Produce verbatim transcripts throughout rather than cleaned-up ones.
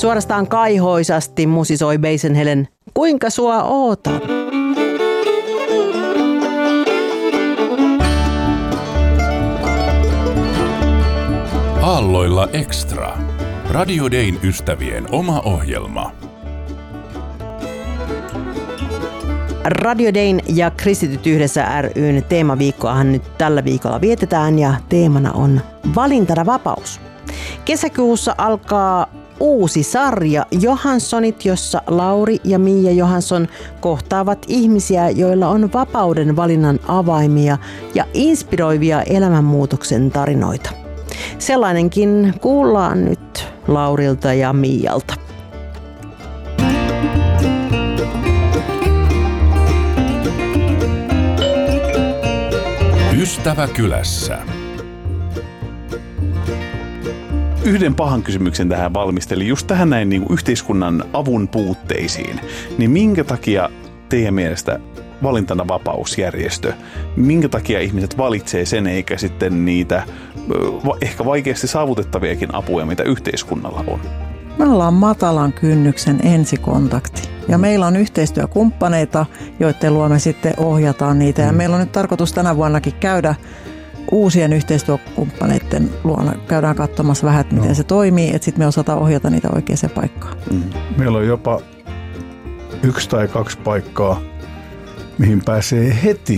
Suorastaan kaihoisasti musisoi Basen Helen Kuinka sua ootan. Aalloilla Extra. Radio Dayn ystävien oma ohjelma. Radio Dayn ja Kristityt yhdessä ry:n teemaviikkoahan nyt tällä viikolla vietetään ja teemana on valintana vapaus. Kesäkuussa alkaa uusi sarja Johanssonit, jossa Lauri ja Mia Johansson kohtaavat ihmisiä, joilla on vapauden valinnan avaimia ja inspiroivia elämänmuutoksen tarinoita. Sellainenkin kuullaan nyt Laurilta ja Mialta. Ystävä kylässä. Yhden pahan kysymyksen tähän valmistelin, just tähän näin niin kuin yhteiskunnan avun puutteisiin. Niin minkä takia teidän mielestä valintana vapausjärjestö, minkä takia ihmiset valitsee sen eikä sitten niitä ehkä vaikeasti saavutettaviakin apuja, mitä yhteiskunnalla on? Me ollaan matalan kynnyksen ensikontakti ja meillä on yhteistyökumppaneita, joiden luo me sitten ohjataan niitä. Ja meillä on nyt tarkoitus tänä vuonnakin käydä uusien yhteistyökumppaneiden luona. Käydään katsomassa vähän, että miten no. se toimii, että sitten me osataan ohjata niitä oikeaan paikkaan. Mm. Meillä on jopa yksi tai kaksi paikkaa, mihin pääsee heti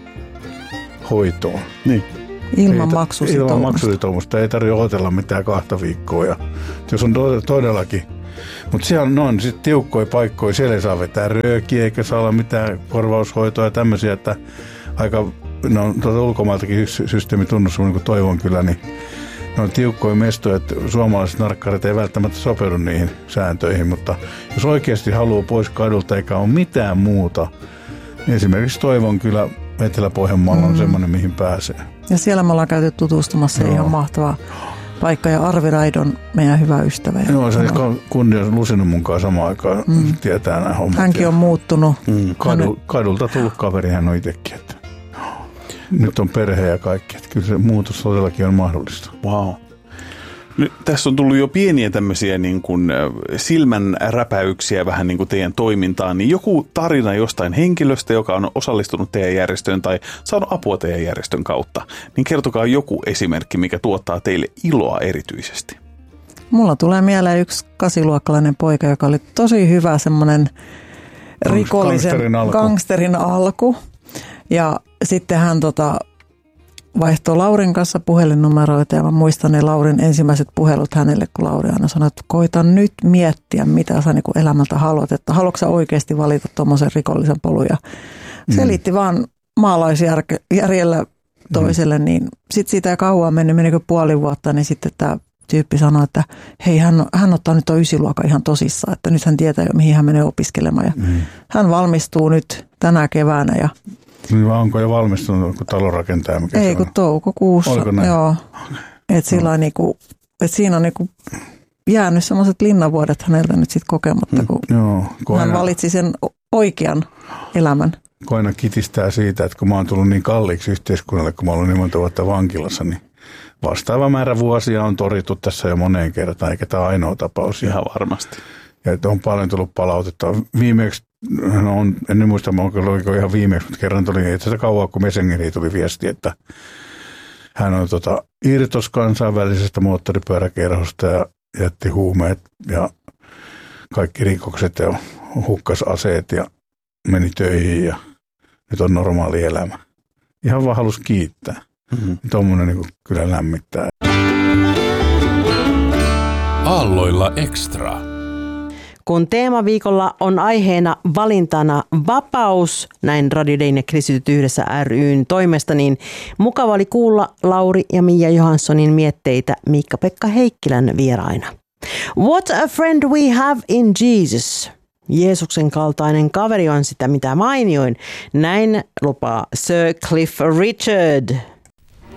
hoitoon. Niin. Ilman maksusitoumusta. Ilman maksusitoumusta. Ei tarvitse odotella mitään kahta viikkoa. Ja jos on todellakin. Mutta siellä on sitten tiukkoja paikkoja. Siellä ei saa vetää röökiä eikä saa olla mitään korvaushoitoa ja tämmöisiä, että aika no, tuota ulkomailtakin yksi systeemi tunnus, niin kuin Toivon kyllä, niin ne on tiukkoja mestoja, että suomalaiset narkkarit ei välttämättä sopeudu niihin sääntöihin, mutta jos oikeasti haluaa pois kadulta eikä ole mitään muuta, niin esimerkiksi Toivon kyllä Etelä-Pohjanmaalla on mm. semmoinen, mihin pääsee. Ja siellä me ollaan käyty tutustumassa. Joo. Ihan mahtava paikka. Ja Arvi Raidon meidän hyvä ystävä. Joo, se on kunnia lusinut munkaan samaan aikaan. Mm. Tietää nämä hommat. Hänkin on muuttunut. Mm. Kadu, kadulta tullut kaveri, hän on itsekin. Että nyt on perhe ja kaikki. Että kyllä se muutos todellakin on mahdollista. Wow. Nyt tässä on tullut jo pieniä tämmöisiä niin kuin silmän räpäyksiä vähän niin kuin teidän toimintaan, niin joku tarina jostain henkilöstä, joka on osallistunut teidän järjestöön tai saanut apua teidän järjestön kautta, niin kertokaa joku esimerkki, mikä tuottaa teille iloa erityisesti. Mulla tulee mieleen yksi kasiluokkalainen poika, joka oli tosi hyvä semmoinen rikollisen gangsterin alku. gangsterin alku. Ja sitten hän tota vaihtoi Laurin kanssa puhelinnumeroita ja mä muistan ne Laurin ensimmäiset puhelut hänelle, kun Lauri aina sanoi, että koita nyt miettiä, mitä sä niin kuin elämältä haluat, että haluatko sä oikeasti valita tuommoisen rikollisen polun ja mm. selitti vaan maalaisjärjellä toiselle, mm. niin sitten siitä ei kauan mennyt, menikö puoli vuotta, niin sitten tämä tyyppi sanoi, että hei, hän, hän ottaa nyt tuon ysiluokan ihan tosissaan, että nyt hän tietää jo, mihin hän menee opiskelemaan ja mm. hän valmistuu nyt tänä keväänä ja niin vaan onko jo valmistunut joku talonrakentaja? Mikä ei, kun toukokuussa. Oliko näin? Joo. Et sillä niinku, et siinä on niinku jäänyt sellaiset linnavuodet häneltä nyt sitten kokematta, kun mm, joo, kun hän aina valitsi sen oikean elämän. Kun aina kitistää siitä, että kun mä oon tullut niin kalliiksi yhteiskunnalle, kun mä oon ollut niin monta vuotta vankilassa, niin vastaava määrä vuosia on torittu tässä jo moneen kertaan, eikä tämä ainoa tapaus. Ihan varmasti. Ja että on paljon tullut palautetta. Viimeksi, no on, en muista, oliko ihan viimeksi, mutta kerran tuli itse asiassa kauan, kun Messengeriin tuli viesti, että hän on tota, irtos kansainvälisestä moottoripyöräkerhosta ja jätti huumeet ja kaikki rikokset ja hukkas aseet ja meni töihin ja nyt on normaali elämä. Ihan vaan halusi kiittää. Mm-hmm. Tuommoinen niin kyllä lämmittää. Aalloilla Extra. Kun teemaviikolla on aiheena valintana vapaus, näin Radio Dayn ja Kristityt yhdessä ry:n toimesta, niin mukava oli kuulla Lauri ja Mia Johanssonin mietteitä Miikka-Pekka Heikkilän vieraina. What a friend we have in Jesus. Jeesuksen kaltainen kaveri on sitä mitä mainioin. Näin lupaa Sir Cliff Richard.